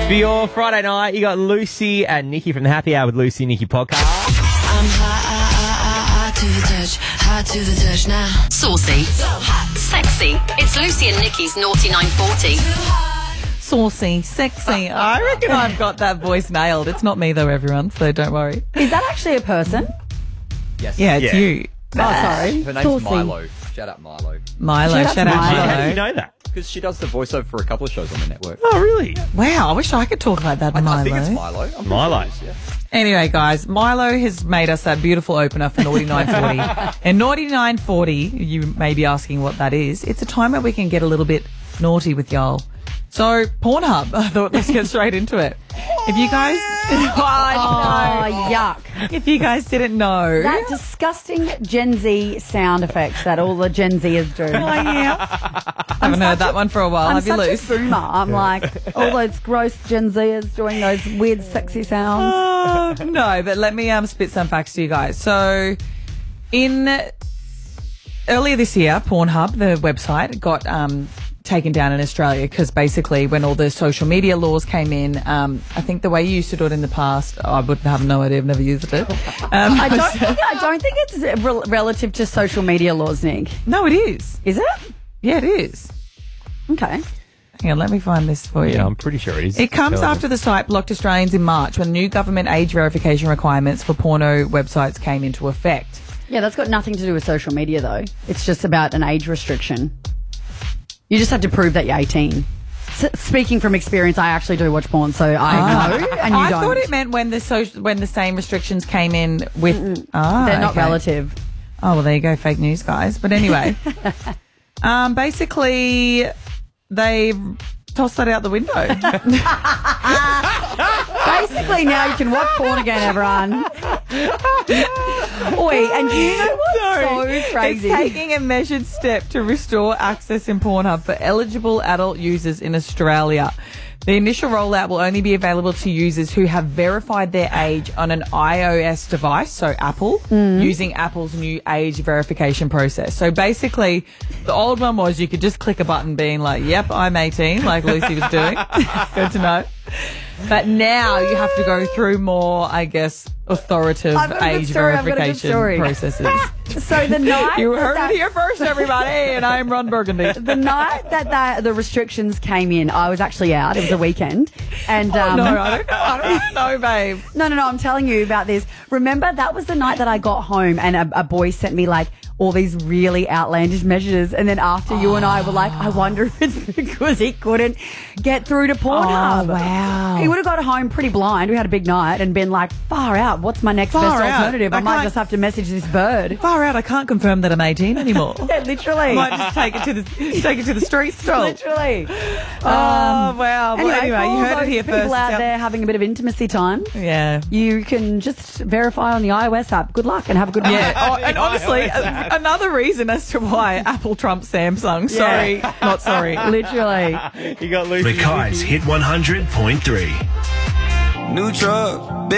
For your Friday night, you got Lucy and Nikki from the Happy Hour with Lucy and Nikki podcast. I'm hot to the touch now. Saucy, so hot, sexy. It's Lucy and Nikki's Naughty 940. Saucy, sexy. I reckon I've got that voice nailed. It's not me though, everyone, so don't worry. Is that actually a person? Yes. Yeah, it's you. Oh, sorry. Her name's Saucy. Milo. Shout out Milo. Milo, Shout shout out out to How do Milo. you know that? Because she does the voiceover for a couple of shows on the network. Oh, really? Wow, I wish I could talk like that, Milo. I think it's Milo. I'm pretty Milo. sure it is, yeah. Anyway, guys, Milo has made us that beautiful opener for Naughty 940. And Naughty 940, you may be asking what that is. It's a time where we can get a little bit naughty with y'all. So, Pornhub, I thought let's get straight into it. If you guys... Oh, yuck. If you guys didn't know... That disgusting Gen Z sound effect that all the Gen Zers do. Oh, yeah. I haven't heard that one for a while. I'm Have you, such Luce? a boomer. I'm like, all those gross Gen Zers doing those weird sexy sounds. No, but let me spit some facts to you guys. So, earlier this year, Pornhub, the website, got taken down in Australia because basically when all the social media laws came in, I think the way you used to do it in the past, I would have no idea. I've never used it. I don't think it's relative to social media laws, Nick. No, it is. Is it? Yeah, it is. Okay. Hang on, let me find this for you. Yeah, I'm pretty sure it is. It comes after the site blocked Australians in March when new government age verification requirements for porno websites came into effect. Yeah, that's got nothing to do with social media, though. It's just about an age restriction. You just have to prove that you're 18. Speaking from experience, I actually do watch porn, so I know, and you I don't. thought it meant when the same restrictions came in with... They're not okay. relative. Oh, well, there you go, fake news, guys. But anyway, basically, they tossed that out the window. Basically, now you can watch porn again, everyone. Oi, and do you know what's so crazy? It's taking a measured step to restore access in Pornhub for eligible adult users in Australia. The initial rollout will only be available to users who have verified their age on an iOS device, so Apple, using Apple's new age verification process. So basically, the old one was you could just click a button being like, yep, I'm 18, like Lucy was doing. Good to know. But now you have to go through more, I guess, authoritative I've got a good age story, I've got a good verification story. processes. So the night You heard that it here first, everybody, and I'm Ron Burgundy. the night that the restrictions came in, I was actually out. It was a weekend, and No, I don't know, babe. No, I'm telling you about this. Remember, that was the night that I got home and a boy sent me like all these really outlandish measures. And then after you and I were like, I wonder if it's because he couldn't get through to Pornhub. Oh, wow. He would have got home pretty blind. We had a big night and been like, far out. What's my next best Far out. alternative? I might just have to message this bird. Far out, I can't confirm that I'm 18 anymore. Yeah, literally. I might just take it to the streets, though. Literally. Oh, wow. Well, anyway, for all you heard it those here people first. out there having a bit of intimacy time, Yeah. you can just verify on the iOS app. Good luck and have a good night. Yeah, and honestly, another reason as to why Apple trumps Samsung. Sorry, not sorry. Literally. You got Lucy. Mackay's Hit 100.3. New truck.